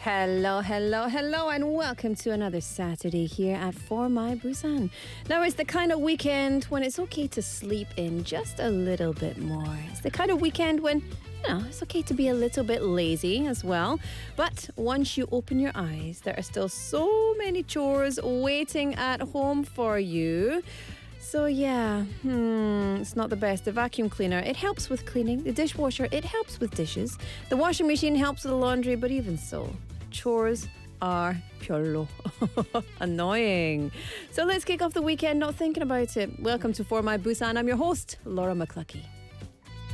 Hello, hello, hello, and welcome to another Saturday here at For My Busan. Now, it's the kind of weekend when it's okay to sleep in just a little bit more. It's the kind of weekend when, it's okay to be a little bit lazy as well. But once you open your eyes, there are still so many chores waiting at home for you. So it's not the best. The vacuum cleaner, it helps with cleaning. The dishwasher, it helps with dishes. The washing machine helps with the laundry, but even so, chores are 별로. Annoying. So let's kick off the weekend not thinking about it. Welcome to For My Busan. I'm your host, Laura McCluckey.